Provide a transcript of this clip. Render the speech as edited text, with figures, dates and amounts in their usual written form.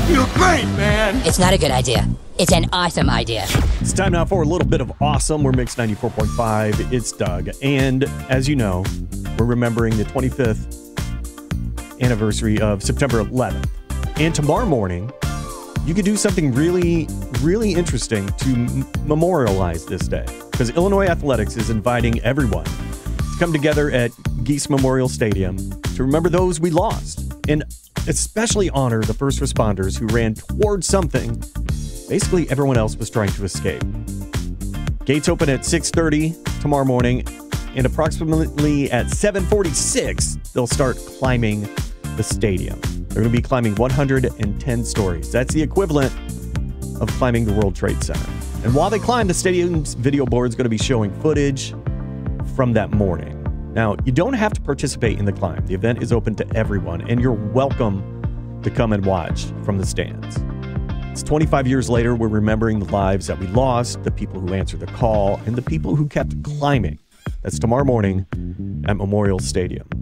You're great, man. It's not a good idea. It's an awesome idea. It's time now for a little bit of awesome. We're Mix 94.5. It's Doug. And as you know, we're remembering the 25th anniversary of September 11th. And tomorrow morning, you could do something really, really interesting to memorialize this day. Because Illinois Athletics is inviting everyone to come together at Geese Memorial Stadium to remember those we lost. And especially honor the first responders who ran towards something basically everyone else was trying to escape. Gates open at 6:30 tomorrow morning, and approximately at 7:46, they'll start climbing the stadium. They're going to be climbing 110 stories. That's the equivalent of climbing the World Trade Center. And while they climb, the stadium's video board is going to be showing footage from that morning. Now, you don't have to participate in the climb. The event is open to everyone, and you're welcome to come and watch from the stands. It's 25 years later, we're remembering the lives that we lost, the people who answered the call, and the people who kept climbing. That's tomorrow morning at Memorial Stadium.